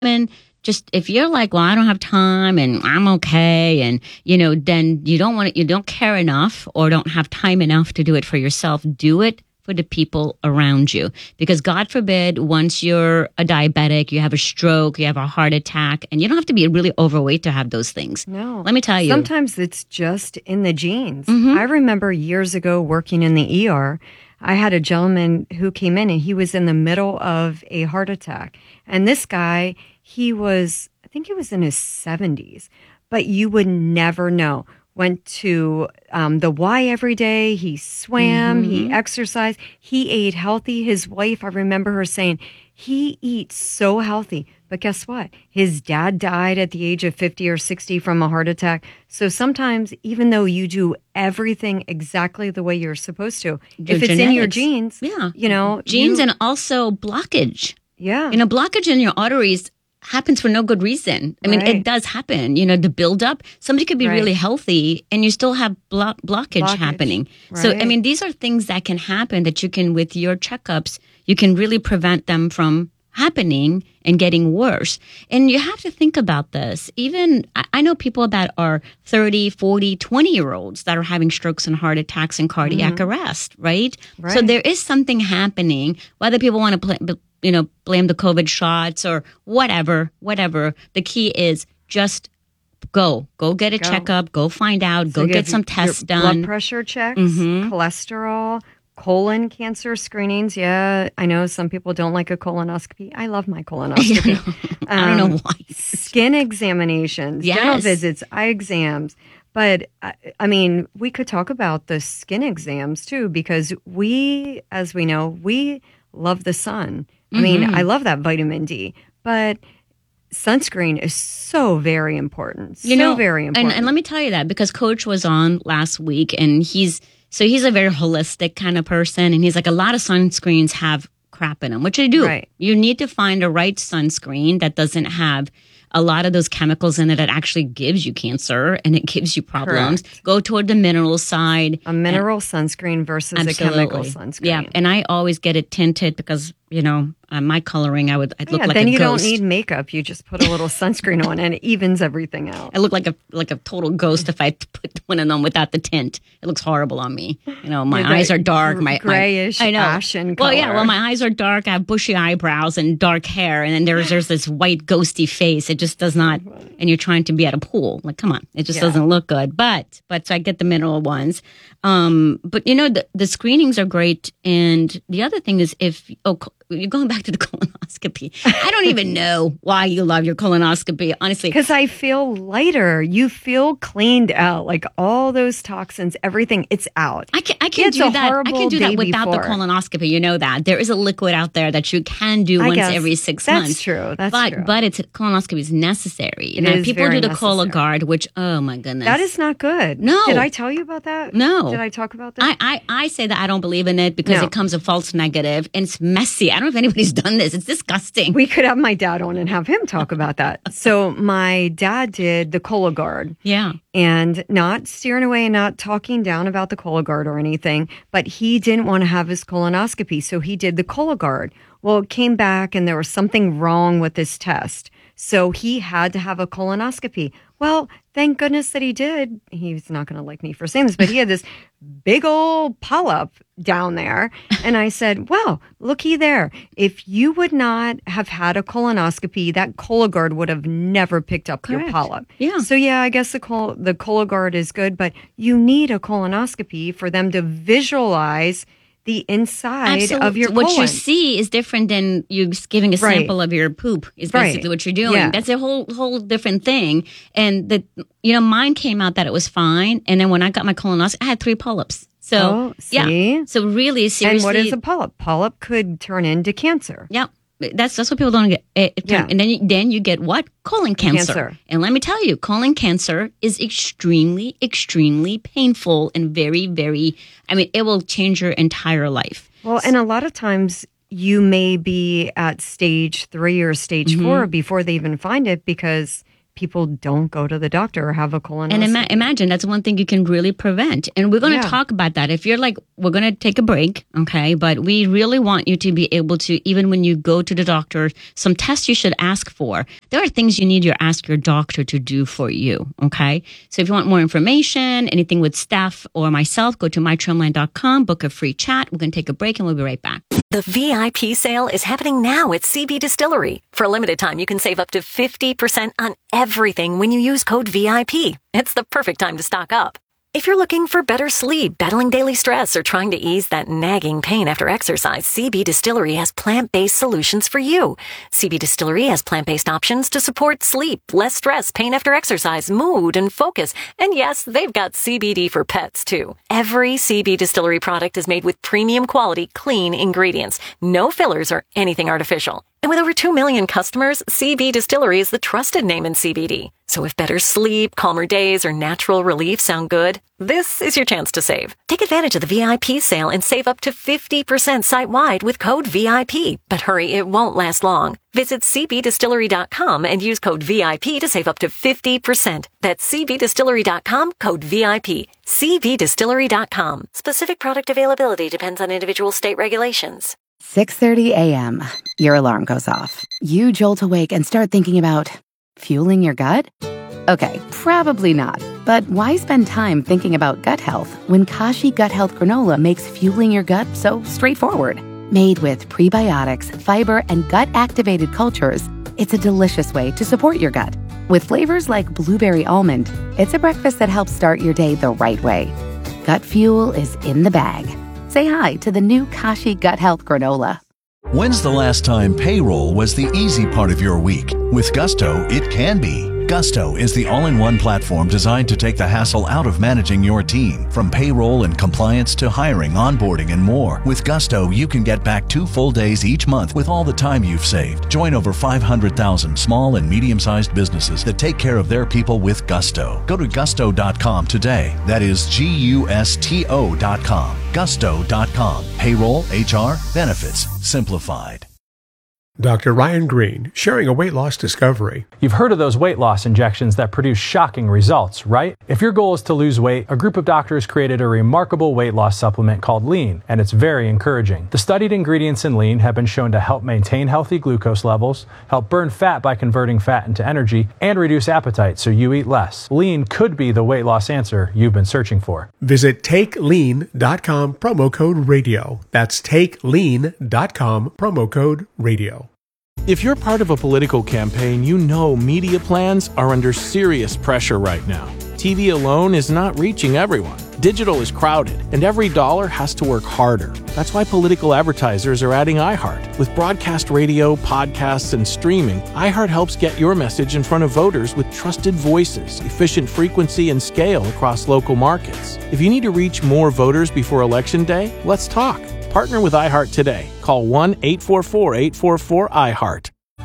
And just if you're like, well, I don't have time and I'm okay, and then you don't care enough or don't have time enough to do it for yourself. Do it for the people around you, because God forbid, once you're a diabetic, you have a stroke, you have a heart attack, and you don't have to be really overweight to have those things. No. Let me tell you. Sometimes it's just in the genes. Mm-hmm. I remember years ago working in the ER, I had a gentleman who came in and he was in the middle of a heart attack. And this guy, I think he was in his 70s, but you would never know. Went to the Y every day. He swam, he exercised, he ate healthy. His wife, I remember her saying, he eats so healthy. But guess what? His dad died at the age of 50 or 60 from a heart attack. So sometimes, even though you do everything exactly the way you're supposed to, if it's in your genes, genes and also blockage. Yeah. Blockage in your arteries happens for no good reason. I mean, it does happen. The buildup. Somebody could be really healthy and you still have blockage happening. Right. So, I mean, these are things that can happen that you can, with your checkups, you can really prevent them from happening and getting worse. And you have to think about this. Even, I know people that are 30, 40, 20-year-olds that are having strokes and heart attacks and cardiac arrest, right? So there is something happening, whether people want to blame the COVID shots or whatever. The key is just go get a checkup, go find out, go get some tests done. Blood pressure checks, cholesterol, colon cancer screenings. Yeah, I know some people don't like a colonoscopy. I love my colonoscopy. I don't know why. Skin examinations, dental visits, eye exams. But, I mean, we could talk about the skin exams, too, because we, as we know, we love the sun. I mean, I love that vitamin D, but sunscreen is so very important. Very important. And let me tell you that, because Coach was on last week, and he's a very holistic kind of person, and he's like, a lot of sunscreens have crap in them, which they do. Right. You need to find a right sunscreen that doesn't have a lot of those chemicals in it that actually gives you cancer and it gives you problems. Correct. Go toward the mineral side. A mineral sunscreen versus a chemical sunscreen. Yeah, and I always get it tinted because, my coloring, I'd look like a ghost. Then you don't need makeup. You just put a little sunscreen on and it evens everything out. I look like a total ghost if I put one of them without the tint. It looks horrible on me. My eyes are dark. My grayish, ashen color. Well, yeah. Well, my eyes are dark. I have bushy eyebrows and dark hair, and then there's this white ghosty face. It just does not. And you're trying to be at a pool. Like, come on, it just doesn't look good. But so I get the mineral ones. But the screenings are great. And the other thing is, you're going back to the colonoscopy. I don't even know why you love your colonoscopy, honestly. Because I feel lighter. You feel cleaned out. Like all those toxins, everything, it's out. I can do that. I can do that without the colonoscopy. You know that. There is a liquid out there that you can do once every 6 months. That's true. But colonoscopy is necessary. People do the Cologuard, which, oh my goodness. That is not good. No. Did I tell you about that? No. Did I talk about that? I say that I don't believe in it because it comes a false negative and it's messy. I don't know if anybody's done this. It's disgusting. We could have my dad on and have him talk about that. So my dad did the Cologuard. Yeah. And not steering away and not talking down about the Cologuard or anything, but he didn't want to have his colonoscopy, so he did the Cologuard. Well, it came back and there was something wrong with his test. So he had to have a colonoscopy. Well, thank goodness that he did. He's not going to like me for saying this, but he had this big old polyp down there. And I said, well, looky there. If you would not have had a colonoscopy, that Cologuard would have never picked up your polyp. Yeah. So yeah, I guess the Cologuard is good, but you need a colonoscopy for them to visualize the inside of your colon. What you see is different than you giving a sample of your poop is basically what you're doing. Yeah. That's a whole different thing. And mine came out that it was fine. And then when I got my colonoscopy, I had 3 polyps. So, see? So really, seriously. And what is a polyp? Polyp could turn into cancer. Yeah. That's what people don't get. And then you get what? Colon cancer. And let me tell you, colon cancer is extremely, extremely painful and very, very, it will change your entire life. Well, and a lot of times you may be at stage 3 or stage 4 before they even find it because people don't go to the doctor or have a colonoscopy. And imagine that's one thing you can really prevent. And we're going to talk about that. If you're like, we're going to take a break, okay? But we really want you to be able to, even when you go to the doctor, some tests you should ask for. There are things you need to ask your doctor to do for you, okay? So if you want more information, anything with Steph or myself, go to mytrimline.com, book a free chat. We're going to take a break and we'll be right back. The VIP sale is happening now at CB Distillery. For a limited time, you can save up to 50% on everything when you use code VIP. It's the perfect time to stock up. If you're looking for better sleep, battling daily stress, or trying to ease that nagging pain after exercise, CB Distillery has plant-based solutions for you. CB Distillery has plant-based options to support sleep, less stress, pain after exercise, mood, and focus. And yes, they've got CBD for pets, too. Every CB Distillery product is made with premium quality, clean ingredients. No fillers or anything artificial. And with over 2 million customers, CB Distillery is the trusted name in CBD. So if better sleep, calmer days, or natural relief sound good, this is your chance to save. Take advantage of the VIP sale and save up to 50% site-wide with code VIP. But hurry, it won't last long. Visit cbdistillery.com and use code VIP to save up to 50%. That's cbdistillery.com, code VIP. cbdistillery.com. Specific product availability depends on individual state regulations. 6:30 a.m. Your alarm goes off. You jolt awake and start thinking about fueling your gut? Okay, probably not. But why spend time thinking about gut health when Kashi Gut Health Granola makes fueling your gut so straightforward? Made with prebiotics, fiber, and gut-activated cultures, it's a delicious way to support your gut. With flavors like blueberry almond, it's a breakfast that helps start your day the right way. Gut fuel is in the bag. Say hi to the new Kashi Gut Health Granola. When's the last time payroll was the easy part of your week? With Gusto, it can be. Gusto is the all-in-one platform designed to take the hassle out of managing your team. From payroll and compliance to hiring, onboarding, and more. With Gusto, you can get back 2 full days each month with all the time you've saved. Join over 500,000 small and medium-sized businesses that take care of their people with Gusto. Go to gusto.com today. That is Gusto.com. Gusto.com. Payroll, HR, benefits, simplified. Dr. Ryan Green, sharing a weight loss discovery. You've heard of those weight loss injections that produce shocking results, right? If your goal is to lose weight, a group of doctors created a remarkable weight loss supplement called Lean, and it's very encouraging. The studied ingredients in Lean have been shown to help maintain healthy glucose levels, help burn fat by converting fat into energy, and reduce appetite so you eat less. Lean could be the weight loss answer you've been searching for. Visit TakeLean.com, promo code radio. That's TakeLean.com, promo code radio. If you're part of a political campaign, you know media plans are under serious pressure right now. TV alone is not reaching everyone. Digital is crowded, and every dollar has to work harder. That's why political advertisers are adding iHeart. With broadcast radio, podcasts, and streaming, iHeart helps get your message in front of voters with trusted voices, efficient frequency, and scale across local markets. If you need to reach more voters before Election Day, let's talk. Partner with iHeart today. Call 1-844-844-iHeart.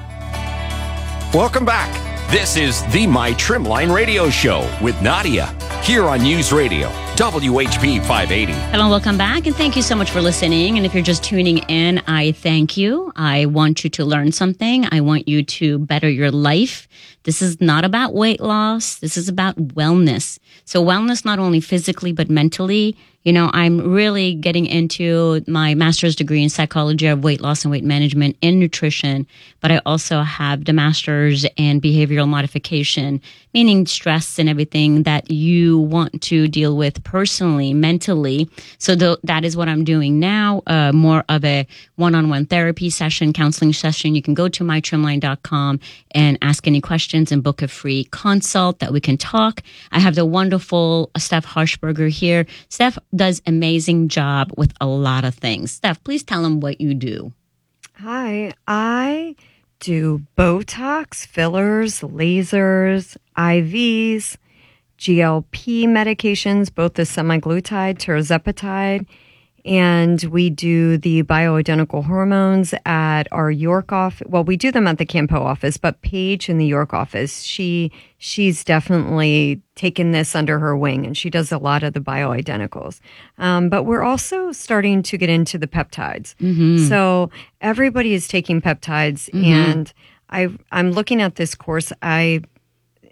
Welcome back. This is the My Trimline Radio Show with Nadia here on News Radio, WHB 580. Hello, welcome back, and thank you so much for listening. And if you're just tuning in, I thank you. I want you to learn something. I want you to better your life. This is not about weight loss. This is about wellness. So wellness, not only physically, but mentally. You know, I'm really getting into my master's degree in psychology of weight loss and weight management in nutrition, but I also have the master's in behavioral modification, meaning stress and everything that you want to deal with personally, mentally. So that is what I'm doing now, more of a one-on-one therapy session, counseling session. You can go to mytrimline.com and ask any questions and book a free consult that we can talk. I have the wonderful Steph Harshberger here. Steph does amazing job with a lot of things. Steph, please tell them what you do. Hi, I do Botox, fillers, lasers, IVs, GLP medications, both the semaglutide, tirzepatide, and we do the bioidentical hormones at our York office. Well, we do them at the Campo office, but Paige in the York office, she's definitely taken this under her wing, and she does a lot of the bioidenticals. But we're also starting to get into the peptides. Mm-hmm. So everybody is taking peptides, mm-hmm. and I'm looking at this course.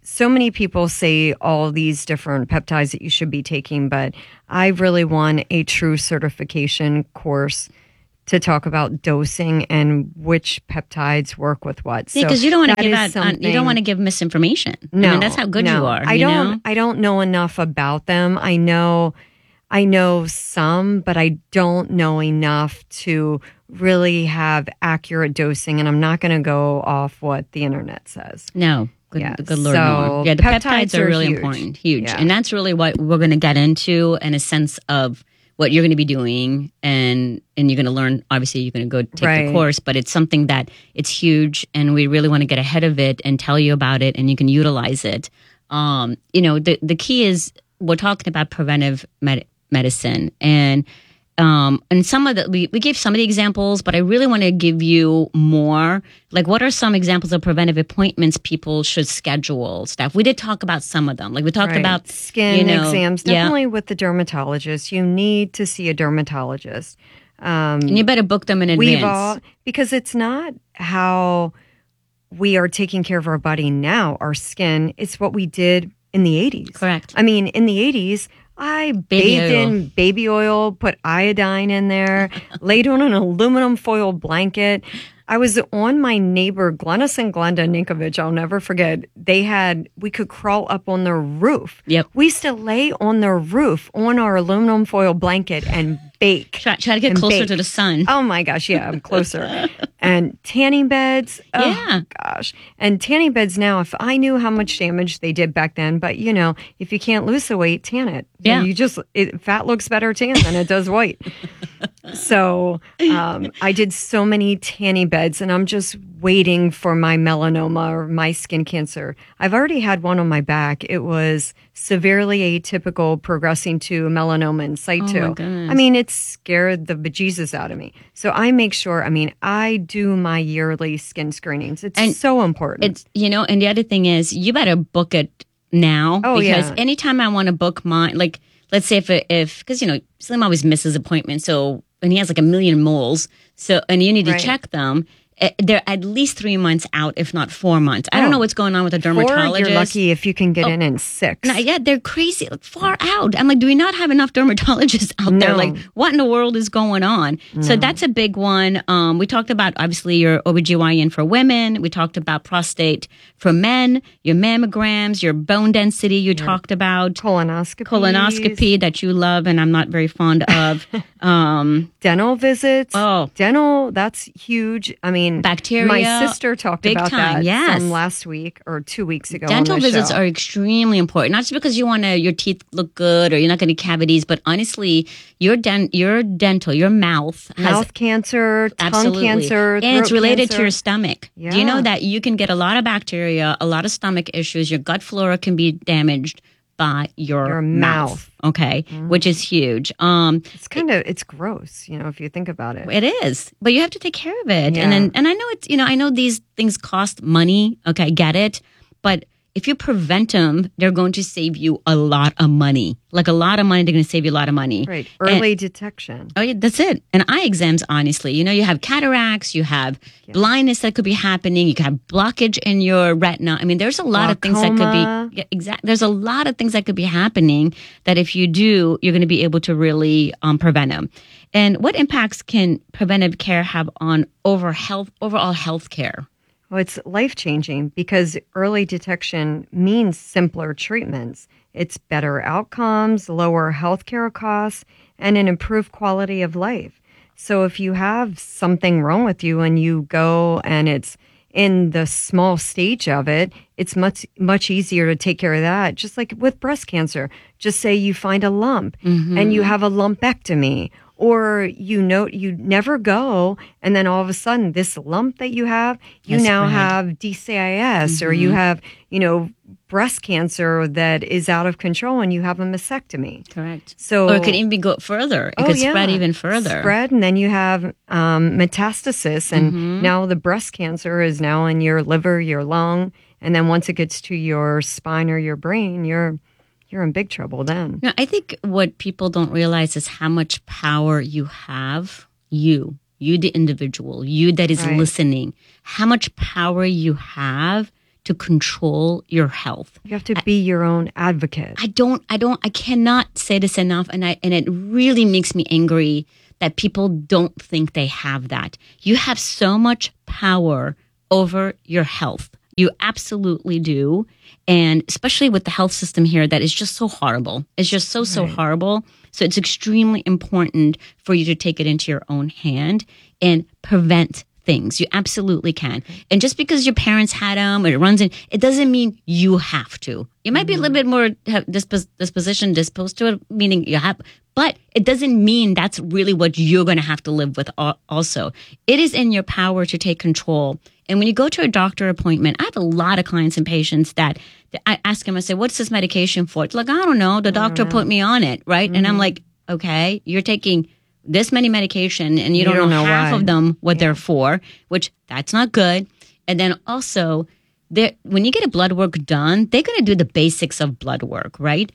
so many people say all these different peptides that you should be taking, but I really want a true certification course to talk about dosing and which peptides work with what. Yeah, because you don't want to give out. You don't want to give misinformation. No, I mean, that's how good you are. I don't know enough about them. I know some, but I don't know enough to really have accurate dosing. And I'm not going to go off what the internet says. No. Good Lord, no. Yeah, the peptides are really important, huge. And that's really what we're going to get into in a sense of what you're going to be doing, and you're going to learn. Obviously, you're going to go take the course, but it's something that it's huge, and we really want to get ahead of it and tell you about it, and you can utilize it. The key is we're talking about preventive medicine, and some of the we gave some of the examples, but I really want to give you more. Like, what are some examples of preventive appointments people should schedule? Stuff we did talk about some of them. Like we talked about skin exams. Definitely with the dermatologist, you need to see a dermatologist. And you better book them in advance because it's not how we are taking care of our body now. Our skin. It's what we did in the 80s. Correct. I mean, in the 80s. I bathed in baby oil, put iodine in there, laid on an aluminum foil blanket. I was on my neighbor, Glennis and Glenda Ninkovich. I'll never forget. We could crawl up on their roof. Yep. We used to lay on their roof on our aluminum foil blanket and bake. Try to get closer to the sun. Oh my gosh, yeah, I'm closer. And tanning beds. Oh gosh. And tanning beds now, if I knew how much damage they did back then, but if you can't lose the weight, tan it. Yeah. Fat looks better tan than it does white. So I did so many tanning beds, and I'm just waiting for my melanoma or my skin cancer. I've already had one on my back. It was severely atypical, progressing to melanoma in site 2. My goodness. I mean, it scared the bejesus out of me. So I make sure, I do my yearly skin screenings. It's so important. And the other thing is, you better book it now. Because anytime I want to book mine, like, let's say because Slim always misses appointments, and he has like 1 million moles, and you need to check them. They're at least 3 months out, if not 4 months. I don't know what's going on with a dermatologist. 4, you're lucky if you can get in 6. No, yeah, they're crazy, far out. I'm like, do we not have enough dermatologists out there? Like, what in the world is going on? No. So that's a big one. We talked about, obviously, your OBGYN for women. We talked about prostate for men, your mammograms, your bone density you talked about. Colonoscopy that you love and I'm not very fond of. Dental visits. Dental, that's huge. I mean, bacteria. My sister talked about time. That last week or 2 weeks ago. Dental on the visits show. Are extremely important. Not just because you want your teeth look good or you're not going to cavities, but honestly, your mouth has cancer, tongue cancer, and it's related cancer. to your stomach. Yeah. Do you know that you can get a lot of bacteria, a lot of stomach issues? Your gut flora can be damaged by your mouth. Okay, which is huge. It's gross, if you think about it. It is, but you have to take care of it. Yeah. And I know I know these things cost money. Okay, I get it, but if you prevent them, they're going to save you a lot of money. Like a lot of money, they're going to save you a lot of money. Right. Early detection. Oh, yeah, that's it. And eye exams, honestly, you have cataracts, you have blindness that could be happening, you could have blockage in your retina. I mean, there's a lot of things that could be, there's a lot of things that could be happening that if you do, you're going to be able to really prevent them. And what impacts can preventive care have on overall health care? Well, it's life-changing because early detection means simpler treatments. It's better outcomes, lower healthcare costs, and an improved quality of life. So if you have something wrong with you and you go and it's in the small stage of it, it's much easier to take care of that. Just like with breast cancer, just say you find a lump and you have a lumpectomy. Or you never go, and then all of a sudden, this lump that you have, you now have DCIS, or you have, breast cancer that is out of control, and you have a mastectomy. Correct. So, or it could even go further. It could spread even further. And then you have metastasis, and now the breast cancer is now in your liver, your lung, and then once it gets to your spine or your brain, you're in big trouble then. No, I think what people don't realize is how much power you have, you the individual, you that is listening, how much power you have to control your health. You have to be your own advocate. I cannot say this enough. And it really makes me angry that people don't think they have that. You have so much power over your health. You absolutely do. And especially with the health system here, that is just so horrible. It's just so horrible. So it's extremely important for you to take it into your own hand and prevent things. You absolutely can. And just because your parents had them or it runs in, it doesn't mean you have to. You might be a little bit more disposed to it, meaning you have, but it doesn't mean that's really what you're going to have to live with also. It is in your power to take control. And when you go to a doctor appointment, I have a lot of clients and patients that I ask them, I say, what's this medication for? It's like, I don't know. The doctor put me on it, right? And I'm like, okay, you're taking this many medication and you don't know half of them what they're for, which that's not good. And then also, when you get a blood work done, they're going to do the basics of blood work, right?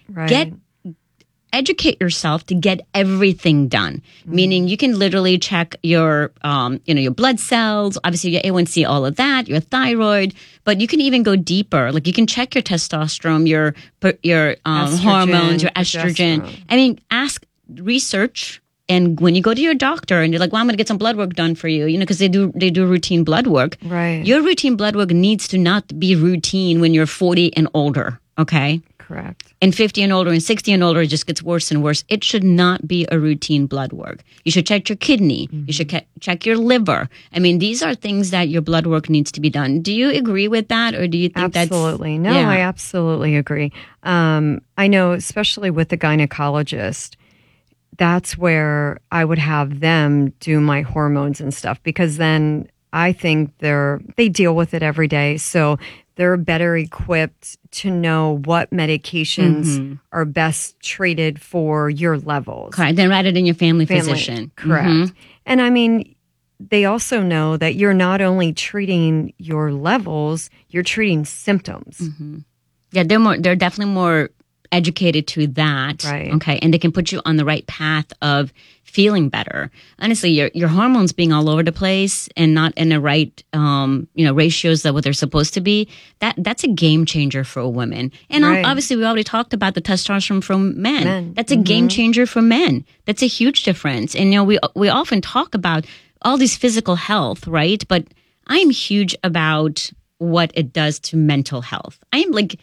Educate yourself to get everything done. Meaning you can literally check your, your blood cells, obviously your A1C, all of that, your thyroid, but you can even go deeper. Like you can check your testosterone, your hormones, your estrogen. I mean, research. And when you go to your doctor and you're like, well, I'm going to get some blood work done for you, because they do routine blood work. Right. Your routine blood work needs to not be routine when you're 40 and older. Okay. Correct. And 50 and older and 60 and older, it just gets worse and worse. It should not be a routine blood work. You should check your kidney. You should check your liver. I mean, these are things that your blood work needs to be done. Do you agree with that, or do you think absolutely? No, I absolutely agree. I know, especially with the gynecologist, that's where I would have them do my hormones and stuff, because then I think they deal with it every day. So they're better equipped to know what medications are best treated for your levels. Correct. Then write it in your family physician. Correct. And I mean, they also know that you're not only treating your levels, you're treating symptoms. Yeah, they're definitely more educated to that. Right. Okay. And they can put you on the right path of feeling better. Honestly, your hormones being all over the place and not in the right ratios that what they're supposed to be, that's a game changer for a woman. And obviously we already talked about the testosterone from men. That's a game changer for men. That's a huge difference. And we often talk about all these physical health, right? But I'm huge about what it does to mental health. I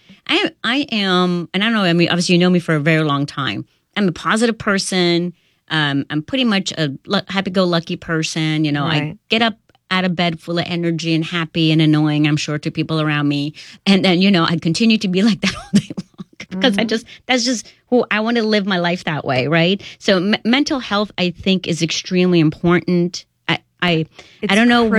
am, and I don't know, I mean, obviously you know me for a very long time. I'm a positive person. I'm pretty much a happy-go-lucky person. I get up out of bed full of energy and happy and annoying, I'm sure, to people around me. And then, I continue to be like that all day long because that's just who I want to live my life that way, right? So mental health, I think, is extremely important. I don't know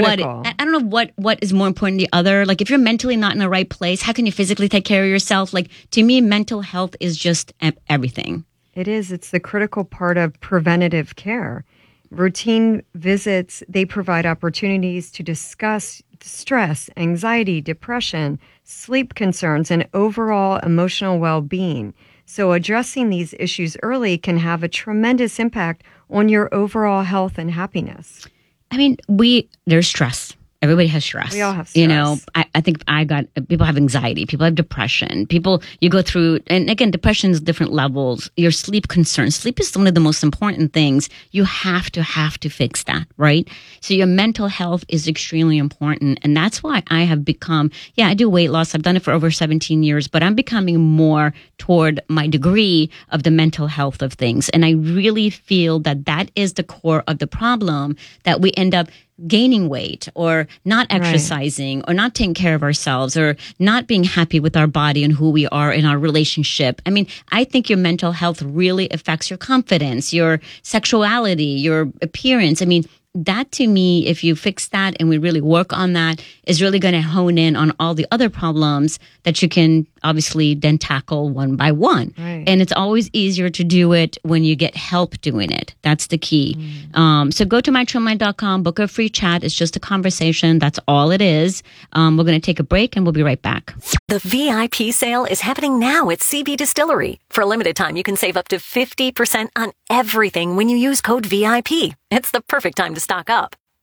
what is more important than the other. Like if you're mentally not in the right place, how can you physically take care of yourself? Like to me, mental health is just everything. It is. It's the critical part of preventative care. Routine visits, they provide opportunities to discuss stress, anxiety, depression, sleep concerns, and overall emotional well-being. So addressing these issues early can have a tremendous impact on your overall health and happiness. I mean, there's stress. Everybody has stress. We all have stress. I think people have anxiety. People have depression. You go through, and again, depression is different levels. Your sleep concerns. Sleep is one of the most important things. You have to fix that, right? So your mental health is extremely important. And that's why I have become, I do weight loss. I've done it for over 17 years, but I'm becoming more toward my degree of the mental health of things. And I really feel that is the core of the problem, that we end up gaining weight or not exercising or not taking care of ourselves or not being happy with our body and who we are in our relationship. I mean, I think your mental health really affects your confidence, your sexuality, your appearance. I mean, that to me, if you fix that and we really work on that, is really going to hone in on all the other problems that you can obviously then tackle one by one. Right. And it's always easier to do it when you get help doing it. That's the key. So go to mytrimline.com, book a free chat. It's just a conversation. That's all it is. We're going to take a break and we'll be right back. The VIP sale is happening now at CB Distillery. For a limited time, you can save up to 50% on everything when you use code VIP. It's the perfect time to stock up.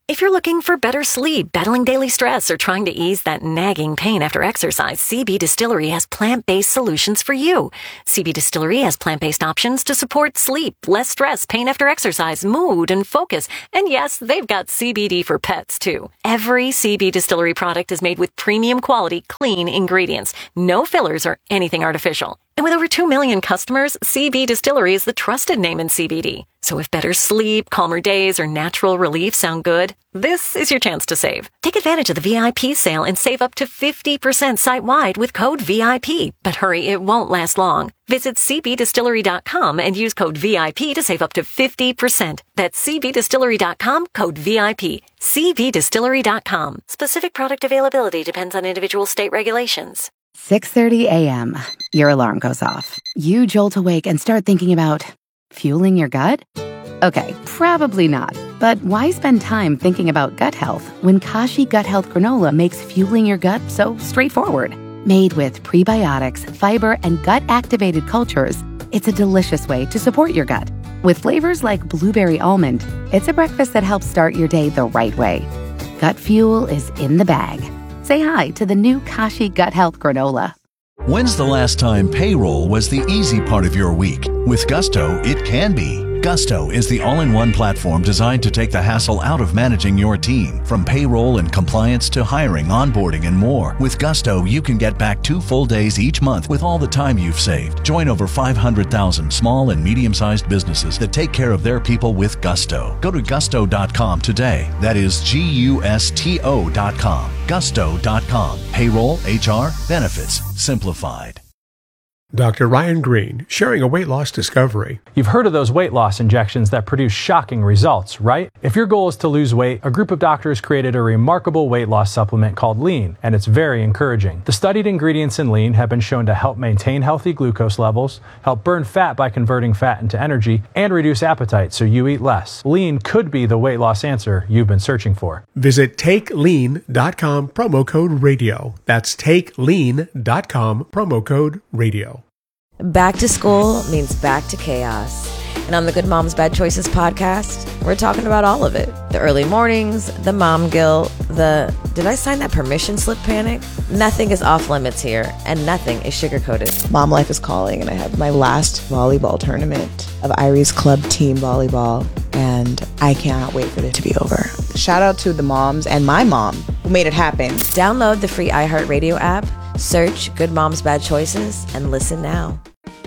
If you're looking for better sleep, battling daily stress, or trying to ease that nagging pain after exercise, CB Distillery has plant-based solutions for you. CB Distillery has plant-based options to support sleep, less stress, pain after exercise, mood, and focus. And yes, they've got CBD for pets, too. Every CB Distillery product is made with premium quality, clean ingredients. No fillers or anything artificial. And with over 2 million customers, CB Distillery is the trusted name in CBD. So if better sleep, calmer days, or natural relief sound good, this is your chance to save. Take advantage of the VIP sale and save up to 50% site-wide with code VIP. But hurry, it won't last long. Visit cbdistillery.com and use code VIP to save up to 50%. That's cbdistillery.com, code VIP. cbdistillery.com. Specific product availability depends on individual state regulations. 6:30 a.m. Your alarm goes off. You jolt awake and start thinking about fueling your gut? Okay, probably not. But why spend time thinking about gut health when Kashi Gut Health Granola makes fueling your gut so straightforward? Made with prebiotics, fiber, and gut-activated cultures, it's a delicious way to support your gut. With flavors like blueberry almond, it's a breakfast that helps start your day the right way. Gut fuel is in the bag. Say hi to the new Kashi Gut Health Granola. When's the last time payroll was the easy part of your week? With Gusto, it can be. Gusto is the all-in-one platform designed to take the hassle out of managing your team. From payroll and compliance to hiring, onboarding, and more. With Gusto, you can get back 2 full days each month with all the time you've saved. Join over 500,000 small and medium-sized businesses that take care of their people with Gusto. Go to gusto.com today. That is Gusto.com. Gusto.com. Payroll, HR, benefits, simplified. Dr. Ryan Green, sharing a weight loss discovery. You've heard of those weight loss injections that produce shocking results, right? If your goal is to lose weight, a group of doctors created a remarkable weight loss supplement called Lean, and it's very encouraging. The studied ingredients in Lean have been shown to help maintain healthy glucose levels, help burn fat by converting fat into energy, and reduce appetite so you eat less. Lean could be the weight loss answer you've been searching for. Visit TakeLean.com, promo code radio. That's TakeLean.com, promo code radio. Back to school means back to chaos. And on the Good Moms Bad Choices podcast, we're talking about all of it. The early mornings, the mom guilt, the did I sign that permission slip panic? Nothing is off limits here, and nothing is sugar-coated. Mom life is calling, and I have my last volleyball tournament of Irie's club team volleyball, and I cannot wait for it to be over. Shout out to the moms and my mom who made it happen. Download the free iHeartRadio app, search Good Moms Bad Choices, and listen now.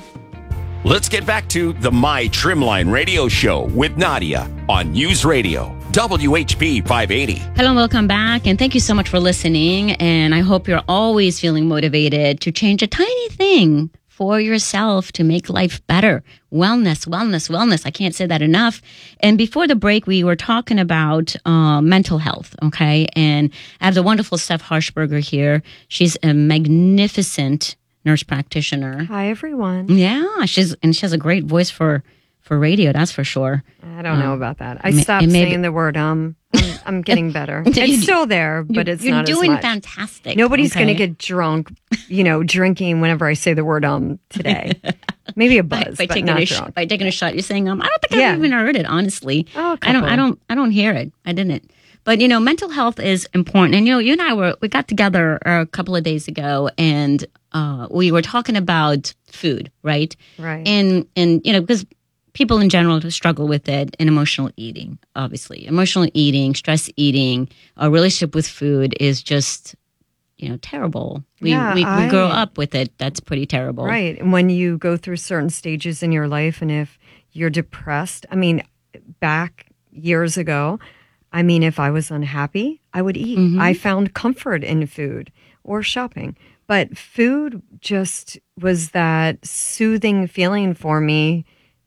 Let's get back to the My Trimline Radio Show with Nadia on News Radio, WHP 580. Hello and welcome back, and thank you so much for listening. And I hope you're always feeling motivated to change a tiny thing for yourself to make life better. Wellness, wellness, wellness. I can't say that enough. And before the break, we were talking about mental health, okay? And I have the wonderful Steph Harshberger here. She's a magnificent nurse practitioner. Hi, everyone. Yeah, she has a great voice for radio, that's for sure. I don't know about that. I stopped saying the word I'm getting better. It's still there, but it's not as much. You're doing fantastic. Nobody's going to get drunk, drinking whenever I say the word today. Maybe a buzz, but not drunk. By taking a shot, you're saying I don't think I've even heard it, honestly. Oh, I don't hear it. I didn't. But, mental health is important. And, you and I we got together a couple of days ago, and we were talking about food, right? Right. And because people in general struggle with it, and emotional eating, obviously. Emotional eating, stress eating, a relationship with food is just, terrible. We grow up with it. That's pretty terrible. Right. And when you go through certain stages in your life, and if you're depressed, back years ago, if I was unhappy, I would eat. Mm-hmm. I found comfort in food or shopping. But food just was that soothing feeling for me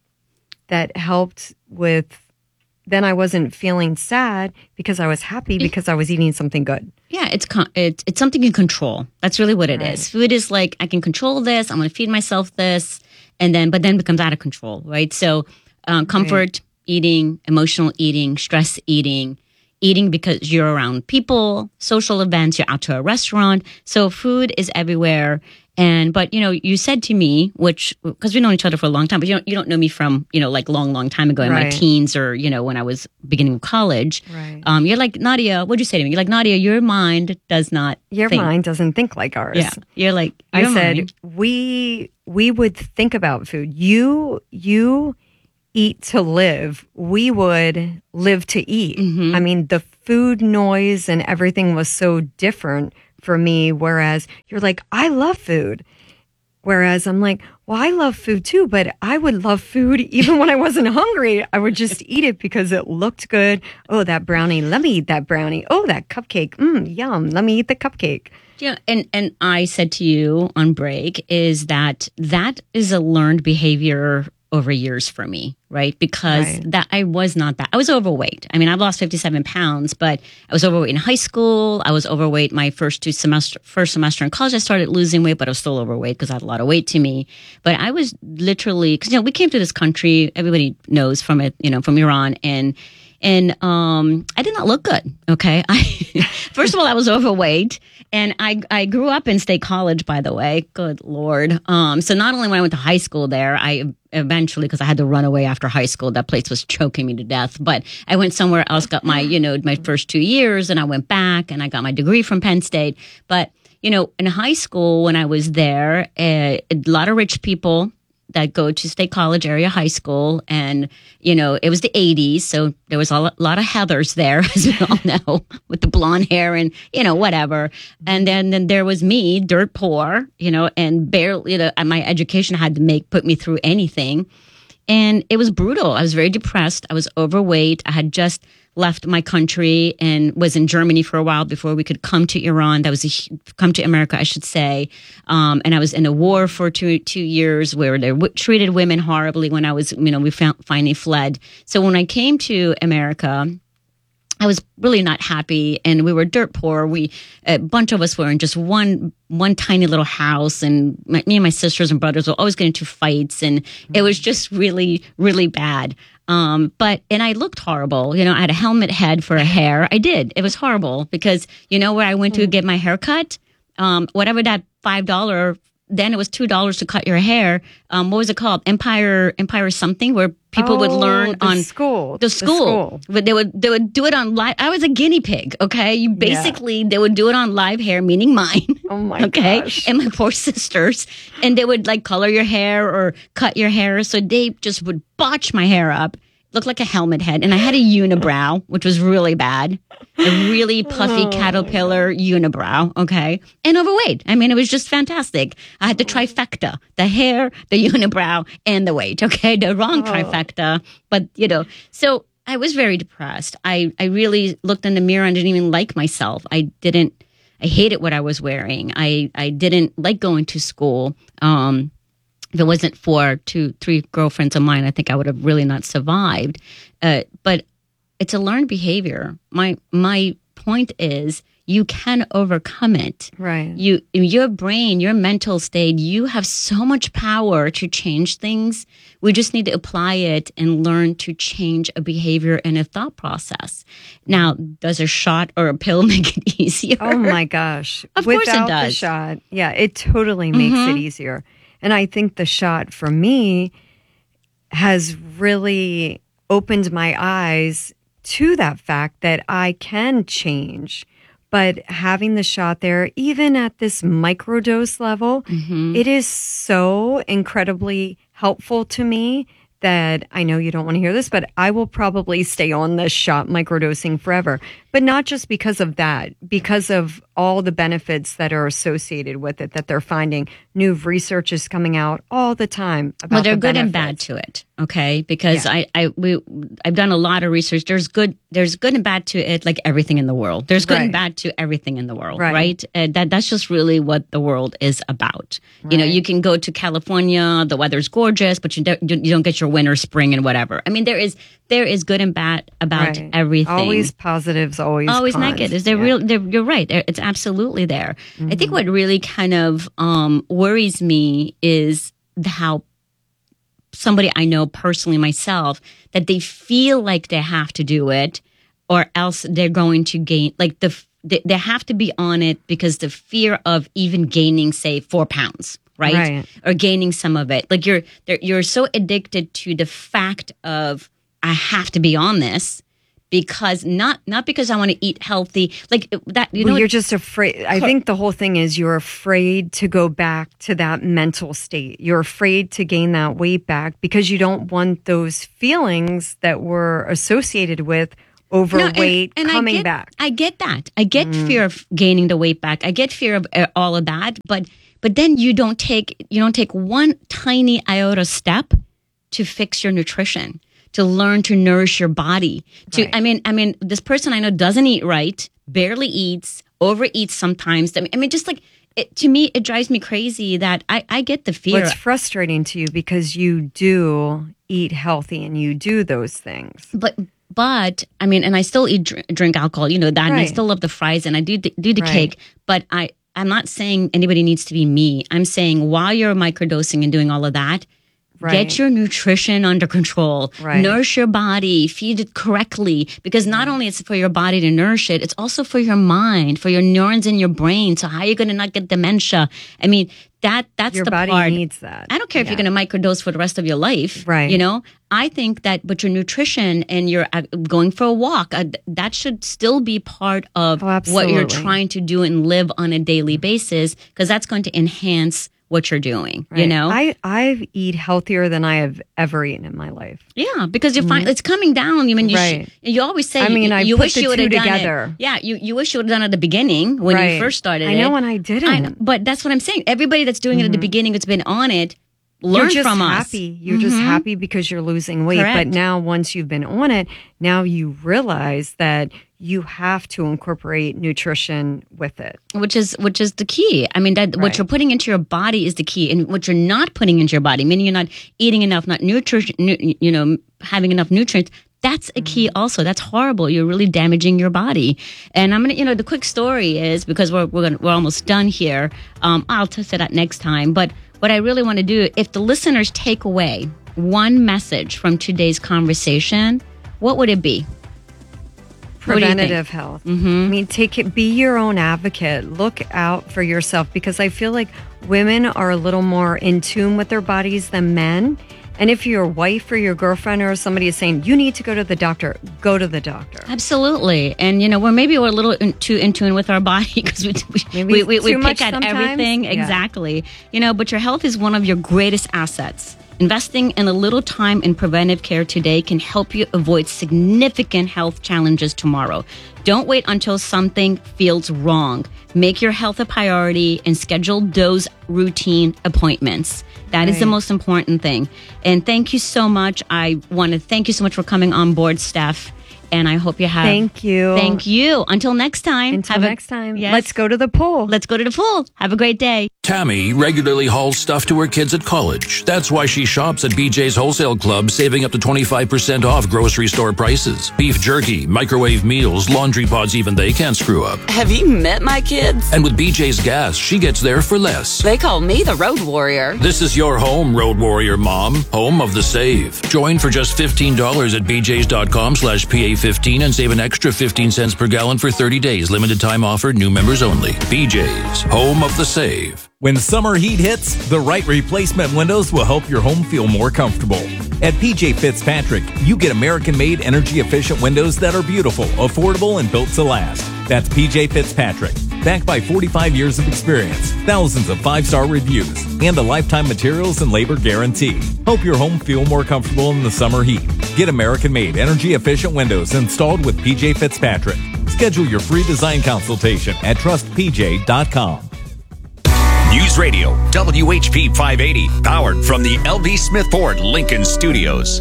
that helped with, then I wasn't feeling sad because I was happy because I was eating something good. Yeah, it's something you control. That's really what it is. Food is like, I can control this, I'm going to feed myself this, but then it becomes out of control, right? So comfort, eating, emotional eating, stress eating, eating because you're around people, social events, you're out to a restaurant. So food is everywhere. But, you said to me, which, because we've known each other for a long time, but you don't know me from, like long time ago in my teens or, when I was beginning of college. Right. You're like, Nadia, what'd you say to me? You're like, Nadia, your mind does not Your mind doesn't think like ours. Yeah. You're like, I said, we would think about food. You eat to live. We would live to eat. Mm-hmm. I mean, the food noise and everything was so different for me, whereas you're like, I love food. Whereas I'm like, well, I love food too, but I would love food even when I wasn't hungry. I would just eat it because it looked good. Oh, that brownie. Let me eat that brownie. Oh, that cupcake. Yum. Let me eat the cupcake. Yeah. And I said to you on break is that is a learned behavior over years for me, right? Because that I was not that. I was overweight. I mean, I've lost 57 pounds, but I was overweight in high school. I was overweight my first semester in college. I started losing weight, but I was still overweight because I had a lot of weight to me. But I was literally, because, we came to this country, everybody knows from it, from Iran, and I did not look good. Okay. First of all, I was overweight, and I grew up in State College, by the way. Good Lord. So not only when I went to high school there, I eventually, because I had to run away after high school, that place was choking me to death. But I went somewhere else, got my, my first 2 years, and I went back and I got my degree from Penn State. But, in high school, when I was there, a lot of rich people that go to State College area high school, and it was the 80s, so there was a lot of Heathers there, as we all know, with the blonde hair and whatever. And then there was me, dirt poor, and barely my education had to put me through anything, and it was brutal. I was very depressed. I was overweight. I had just left my country and was in Germany for a while before we could come to Iran. That was come to America, I should say. And I was in a war for two years where they treated women horribly when I was, we finally fled. So when I came to America, I was really not happy, and we were dirt poor. A bunch of us were in just one tiny little house, and me and my sisters and brothers were always getting into fights, and it was just really, really bad. And I looked horrible. I had a helmet head for a hair. I did. It was horrible because, where I went to get my hair cut, whatever that $5, then it was $2 to cut your hair. What was it called? Empire something, where people would learn on school. The school. But they would do it on live. I was a guinea pig. Okay. They would do it on live hair, meaning mine. Oh my gosh. And my poor sisters. And they would color your hair or cut your hair. So they just would botch my hair up. Looked like a helmet head. And I had a unibrow, which was really bad. A really puffy caterpillar unibrow, okay? And overweight. I mean, it was just fantastic. I had the trifecta, the hair, the unibrow, and the weight, okay? The wrong trifecta. But, so I was very depressed. I really looked in the mirror and didn't even like myself. I hated what I was wearing. I didn't like going to school. If it wasn't for 2-3 girlfriends of mine, I think I would have really not survived. But it's a learned behavior. My point is, you can overcome it. Right. Your brain, your mental state, you have so much power to change things. We just need to apply it and learn to change a behavior and a thought process. Now, does a shot or a pill make it easier? Oh my gosh. Of course it does. Without the shot, yeah, it totally makes it easier. And I think the shot for me has really opened my eyes to that fact that I can change. But having the shot there, even at this microdose level, it is so incredibly helpful to me that I know you don't want to hear this, but I will probably stay on this shot microdosing forever. But not just because of that, because of all the benefits that are associated with it, that they're finding. New research is coming out all the time about they're the good and benefits. bad to it, okay? Because I've done a lot of research. There's good and bad to it, like everything in the world. There's good and bad to everything in the world, right? That's just really what the world is about. You can go to California, the weather's gorgeous, but you don't get your winter, spring, and whatever. I mean, there is good and bad about everything. Always positives, always cons. negatives. You're right. It's absolutely there. I think what really kind of worries me is how somebody I know personally myself, that they feel like they have to do it, or else they're going to gain, like they have to be on it because the fear of even gaining, say, 4 pounds, right? Or gaining some of it. Like you're so addicted to the fact of, I have to be on this. Because not because I want to eat healthy, like that. You're just afraid. I think the whole thing is you're afraid to go back to that mental state. You're afraid to gain that weight back because you don't want those feelings that were associated with overweight and coming back. I get that. I get fear of gaining the weight back. I get fear of all of that. But then you don't take one tiny iota step to fix your nutrition, to learn to nourish your body. I mean, this person I know doesn't eat right, barely eats, overeats sometimes. I mean, just like, to me, it drives me crazy that I get the fear. Well, it's frustrating to you because you do eat healthy and you do those things. But I mean, and I still drink alcohol, that, and I still love the fries and I do the cake. But I'm not saying anybody needs to be me. I'm saying while you're microdosing and doing all of that, get your nutrition under control. Nourish your body. Feed it correctly. Because not only it's for your body to nourish it, it's also for your mind, for your neurons in your brain. So how are you going to not get dementia? I mean, that's your the body part. Needs that. I don't care if you're going to microdose for the rest of your life. I think that, but your nutrition and you're going for a walk, that should still be part of what you're trying to do and live on a daily basis, because that's going to enhance what you're doing, I eat healthier than I have ever eaten in my life. Yeah, because you find it's coming down. I mean, you always say, you wish you would have done it. Yeah, you wish you would have done it at the beginning when you first started. I know when I didn't. But that's what I'm saying. Everybody that's doing it at the beginning, that's been on it, learn from us. You're just happy because you're losing weight. Correct. But now once you've been on it, now you realize that you have to incorporate nutrition with it. Which is the key. I mean, what you're putting into your body is the key. And what you're not putting into your body, meaning you're not eating enough, not nutrition, having enough nutrients, that's a key also. That's horrible. You're really damaging your body. And I'm going to, the quick story is, because we're almost done here, I'll test it out next time. But what I really want to do, if the listeners take away one message from today's conversation, what would it be? Preventative health. I mean, be your own advocate. Look out for yourself, because I feel like women are a little more in tune with their bodies than men. And if your wife or your girlfriend or somebody is saying, you need to go to the doctor, go to the doctor. Absolutely. And, we're a little too in tune with our body, because we pick at everything. Yeah. Exactly. But your health is one of your greatest assets. Investing in a little time in preventive care today can help you avoid significant health challenges tomorrow. Don't wait until something feels wrong. Make your health a priority and schedule those routine appointments. That is the most important thing. And thank you so much. I want to thank you so much for coming on board, Steph. And I hope you have... Thank you. Thank you. Until next time. Yes. Let's go to the pool. Let's go to the pool. Have a great day. Tammy regularly hauls stuff to her kids at college. That's why she shops at BJ's Wholesale Club, saving up to 25% off grocery store prices. Beef jerky, microwave meals, laundry pods, even they can't screw up. Have you met my kids? And with BJ's Gas, she gets there for less. They call me the Road Warrior. This is your home, Road Warrior Mom. Home of the save. Join for just $15 at bjs.com/PA15 and save an extra 15 cents per gallon for 30 days. Limited time offer, new members only. BJ's, home of the save. When summer heat hits, the right replacement windows will help your home feel more comfortable. At PJ Fitzpatrick, you get American-made, energy-efficient windows that are beautiful, affordable, and built to last. That's PJ Fitzpatrick, backed by 45 years of experience, thousands of 5-star reviews, and a lifetime materials and labor guarantee. Help your home feel more comfortable in the summer heat. Get American-made, energy-efficient windows installed with PJ Fitzpatrick. Schedule your free design consultation at trustpj.com. News Radio, WHP 580, powered from the L.B. Smith Ford Lincoln Studios.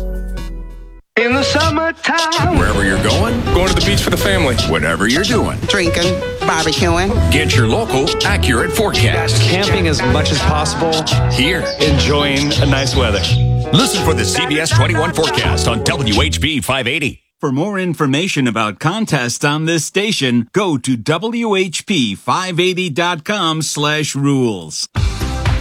In the summertime. Wherever you're going to the beach for the family. Whatever you're doing. Drinking, barbecuing. Get your local accurate forecast. Camping as much as possible. Here. Enjoying a nice weather. Listen for the CBS 21 forecast on WHP 580. For more information about contests on this station, go to WHP580.com/rules.